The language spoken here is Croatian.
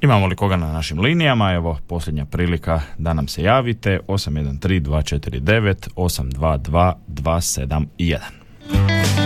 Imamo li koga na našim linijama? Evo, posljednja prilika da nam se javite. 813 249 822 271.